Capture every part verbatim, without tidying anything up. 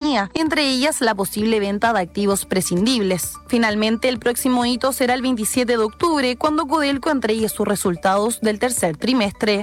compañía, entre ellas la posible venta de activos prescindibles. Finalmente, el próximo hito será el veintisiete de octubre, cuando Codelco entregue sus resultados del tercer trimestre.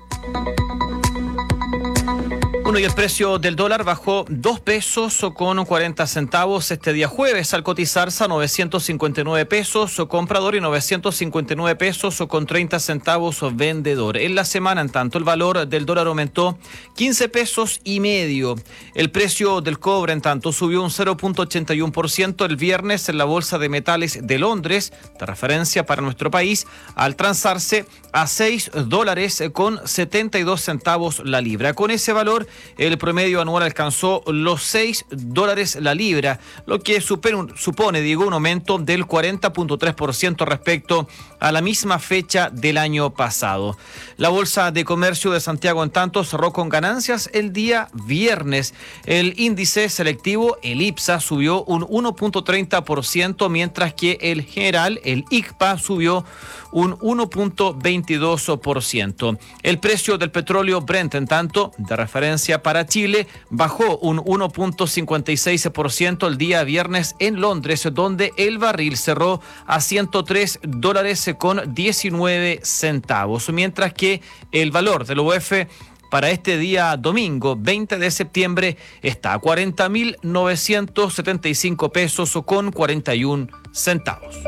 Bueno, y el precio del dólar bajó dos pesos con cuarenta centavos este día jueves al cotizarse a novecientos cincuenta y nueve pesos comprador y novecientos cincuenta y nueve pesos con treinta centavos vendedor. En la semana, en tanto, el valor del dólar aumentó quince pesos y medio. El precio del cobre, en tanto, subió un cero punto ochenta y uno por ciento el viernes en la Bolsa de Metales de Londres, de referencia para nuestro país, al transarse a seis dólares con setenta y dos centavos la libra. Con ese valor, el promedio anual alcanzó los seis dólares la libra, lo que supone, supone digo, un aumento del cuarenta punto tres por ciento respecto a la misma fecha del año pasado. La Bolsa de Comercio de Santiago, en tanto, cerró con ganancias el día viernes. El índice selectivo, el IPSA, subió un uno punto treinta por ciento, mientras que el general, el I C P A, subió un uno punto veintidós por ciento. El precio del petróleo Brent, en tanto, de referencia para Chile, bajó un uno punto cincuenta y seis por ciento el día viernes en Londres, donde el barril cerró a ciento tres dólares con diecinueve centavos, mientras que el valor del U F para este día domingo veinte de septiembre está a cuarenta mil novecientos setenta y cinco pesos con cuarenta y un centavos.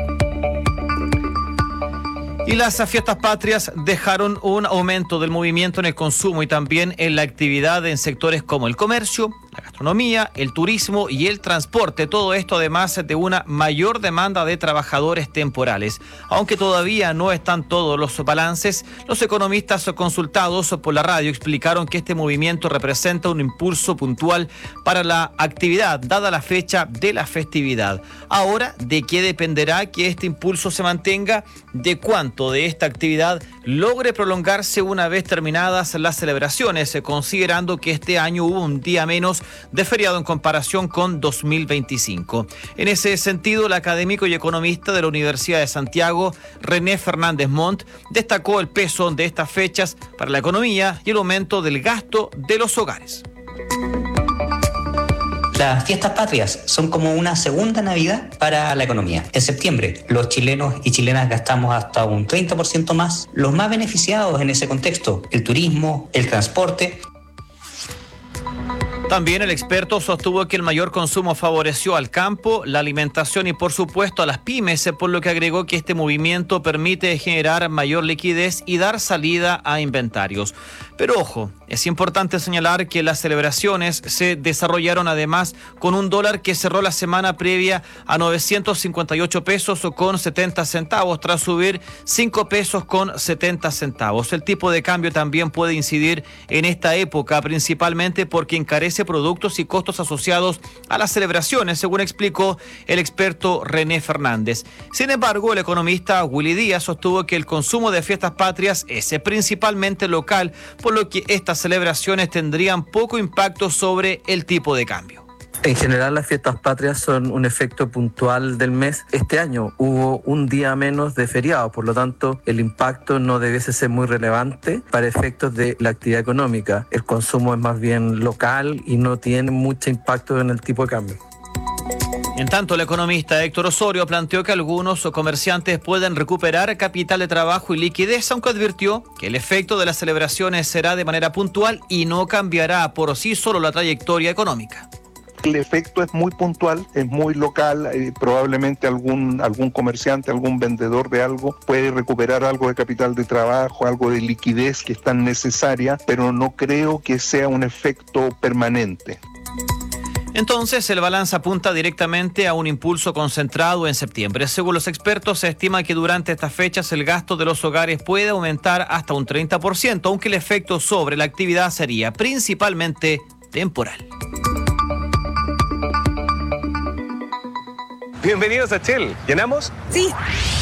Y las fiestas patrias dejaron un aumento del movimiento en el consumo y también en la actividad en sectores como el comercio, la gastronomía, el turismo y el transporte. Todo esto además de una mayor demanda de trabajadores temporales. Aunque todavía no están todos los balances, los economistas consultados por la radio explicaron que este movimiento representa un impulso puntual para la actividad, dada la fecha de la festividad. Ahora, ¿de qué dependerá que este impulso se mantenga? ¿De cuánto de esta actividad logre prolongarse una vez terminadas las celebraciones, considerando que este año hubo un día menos de feriado en comparación con dos mil veinticinco? En ese sentido, el académico y economista de la Universidad de Santiago, René Fernández Montt, destacó el peso de estas fechas para la economía y el aumento del gasto de los hogares. Las fiestas patrias son como una segunda Navidad para la economía. En septiembre, los chilenos y chilenas gastamos hasta un treinta por ciento más. Los más beneficiados en ese contexto, el turismo, el transporte. También el experto sostuvo que el mayor consumo favoreció al campo, la alimentación y por supuesto a las pymes, por lo que agregó que este movimiento permite generar mayor liquidez y dar salida a inventarios. Pero ojo, es importante señalar que las celebraciones se desarrollaron además con un dólar que cerró la semana previa a novecientos cincuenta y ocho pesos con setenta centavos, tras subir cinco pesos con setenta centavos. El tipo de cambio también puede incidir en esta época, principalmente porque encarece productos y costos asociados a las celebraciones, según explicó el experto René Fernández. Sin embargo, el economista Willy Díaz sostuvo que el consumo de fiestas patrias es principalmente local, por lo que estas celebraciones tendrían poco impacto sobre el tipo de cambio. En general, las fiestas patrias son un efecto puntual del mes. Este año hubo un día menos de feriado, por lo tanto, el impacto no debiese ser muy relevante para efectos de la actividad económica. El consumo es más bien local y no tiene mucho impacto en el tipo de cambio. En tanto, el economista Héctor Osorio planteó que algunos comerciantes pueden recuperar capital de trabajo y liquidez, aunque advirtió que el efecto de las celebraciones será de manera puntual y no cambiará por sí solo la trayectoria económica. El efecto es muy puntual, es muy local, eh, probablemente algún, algún comerciante, algún vendedor de algo puede recuperar algo de capital de trabajo, algo de liquidez que es tan necesaria, pero no creo que sea un efecto permanente. Entonces, el balance apunta directamente a un impulso concentrado en septiembre. Según los expertos, se estima que durante estas fechas el gasto de los hogares puede aumentar hasta un treinta por ciento, aunque el efecto sobre la actividad sería principalmente temporal. Bienvenidos a Shell. ¿Llenamos? Sí.